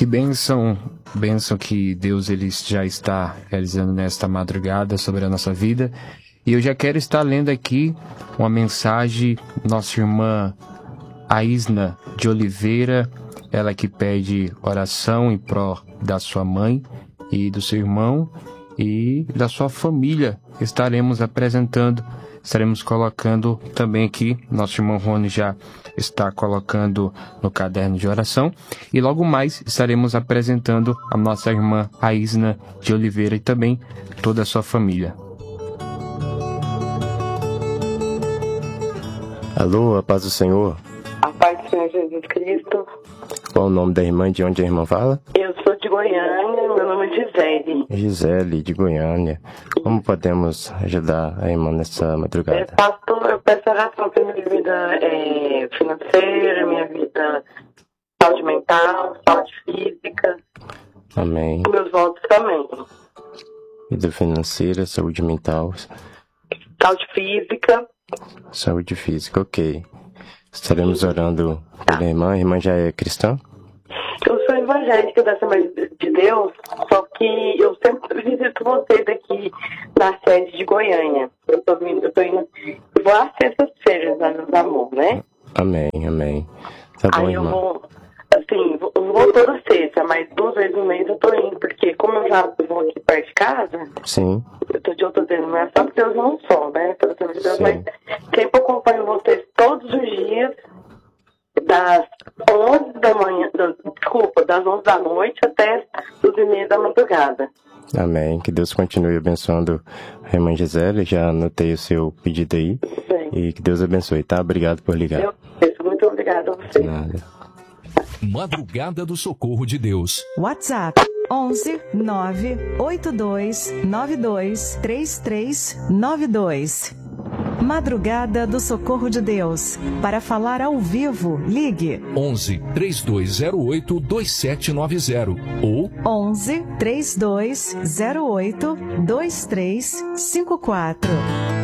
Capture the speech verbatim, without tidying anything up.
Que bênção, bênção que Deus ele já está realizando nesta madrugada sobre a nossa vida. E eu já quero estar lendo aqui uma mensagem, nossa irmã Aisna de Oliveira, ela que pede oração em pró da sua mãe e do seu irmão e da sua família. Estaremos apresentando, estaremos colocando também aqui, nosso irmão Rony já está colocando no caderno de oração, e logo mais estaremos apresentando a nossa irmã Aisna de Oliveira e também toda a sua família. Alô, a paz do Senhor. A paz do Senhor Jesus Cristo. Qual o nome da irmã, de onde a irmã fala? Eu sou de Goiânia, meu nome é Gisele. Gisele, de Goiânia. Como podemos ajudar a irmã nessa madrugada? É, pastor, eu peço oração pela minha vida é, financeira, minha vida saúde mental, saúde física. Amém. Meus votos também. Vida financeira, saúde mental. Saúde física. Saúde física, ok. Estaremos orando pela irmã. A irmã já é cristã? Eu sou evangélica da Assembleia de Deus, só que eu sempre visito vocês aqui na sede de Goiânia. Eu tô, eu tô indo, eu vou às sextas-feiras, lá nos amor, né? Amém, amém. Tá bom, Aí eu irmã. vou, assim, eu vou toda sexta, mas duas vezes no mês eu tô indo, porque como eu já vou aqui perto de casa, Sim. eu tô de outro Deus, não é só porque Deus não só, né? Pelo Senhor de Deus, Sim. mas sempre eu acompanho vocês todos os dias, das onze da manhã, das, desculpa, das onze da noite até duas e meia da madrugada. Amém. Que Deus continue abençoando a irmã Gisele. Já anotei o seu pedido aí. Bem, E que Deus abençoe, tá? Obrigado por ligar. eu peço muito obrigada a De vocês. nada. Madrugada do Socorro de Deus. WhatsApp onze nove oito dois nove dois três três nove dois. Madrugada do Socorro de Deus. Para falar ao vivo, ligue onze, três dois zero oito, dois sete nove zero ou onze, três dois zero oito, dois três cinco quatro.